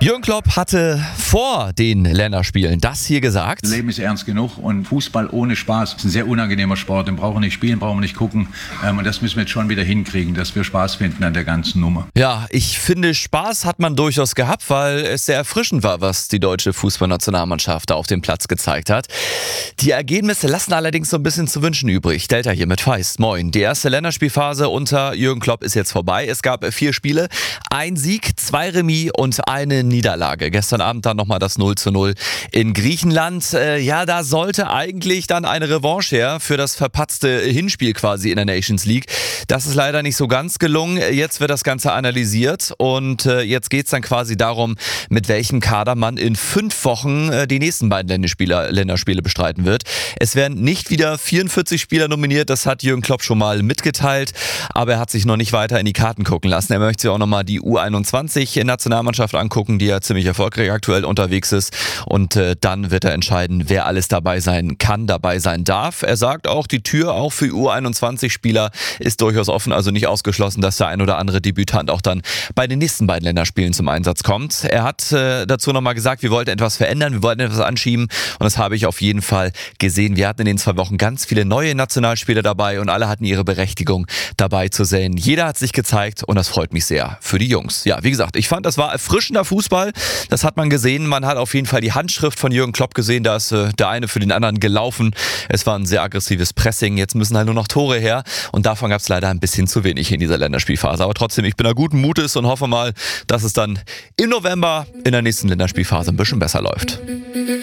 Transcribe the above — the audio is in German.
Jürgen Klopp hatte vor den Länderspielen das hier gesagt. Leben ist ernst genug und Fußball ohne Spaß ist ein sehr unangenehmer Sport. Den brauchen wir nicht spielen, brauchen wir nicht gucken. Und das müssen wir jetzt schon wieder hinkriegen, dass wir Spaß finden an der ganzen Nummer. Ja, ich finde, Spaß hat man durchaus gehabt, weil es sehr erfrischend war, was die deutsche Fußballnationalmannschaft da auf dem Platz gezeigt hat. Die Ergebnisse lassen allerdings so ein bisschen zu wünschen übrig. Delta hier mit Feist. Moin. Die erste Länderspielphase unter Jürgen Klopp ist jetzt vorbei. Es gab 4 Spiele, 1 Sieg, 2 Remis und eine Niederlage. Gestern Abend dann nochmal das 0:0 in Griechenland. Ja, da sollte eigentlich dann eine Revanche her für das verpatzte Hinspiel quasi in der Nations League. Das ist leider nicht so ganz gelungen. Jetzt wird das Ganze analysiert und jetzt geht es dann quasi darum, mit welchem Kader man in 5 Wochen die nächsten beiden Länderspiele bestreiten wird. Es werden nicht wieder 44 Spieler nominiert, das hat Jürgen Klopp schon mal mitgeteilt, aber er hat sich noch nicht weiter in die Karten gucken lassen. Er möchte sich auch nochmal die U21-Nationalmannschaft angucken, die ja ziemlich erfolgreich aktuell unterwegs ist, und dann wird er entscheiden, wer alles dabei sein kann, dabei sein darf. Er sagt auch, die Tür auch für U21-Spieler ist durchaus offen, also nicht ausgeschlossen, dass der ein oder andere Debütant auch dann bei den nächsten beiden Länderspielen zum Einsatz kommt. Er hat dazu nochmal gesagt, wir wollten etwas verändern, wir wollten etwas anschieben, und das habe ich auf jeden Fall gesehen. Wir hatten in den 2 Wochen ganz viele neue Nationalspieler dabei und alle hatten ihre Berechtigung, dabei zu sein. Jeder hat sich gezeigt und das freut mich sehr für die Jungs. Ja, wie gesagt, ich fand, das war erfrischender Fußball. Das hat man gesehen. Man hat auf jeden Fall die Handschrift von Jürgen Klopp gesehen. Da ist der eine für den anderen gelaufen. Es war ein sehr aggressives Pressing. Jetzt müssen halt nur noch Tore her. Und davon gab es leider ein bisschen zu wenig in dieser Länderspielphase. Aber trotzdem, ich bin da guten Mutes und hoffe mal, dass es dann im November in der nächsten Länderspielphase ein bisschen besser läuft.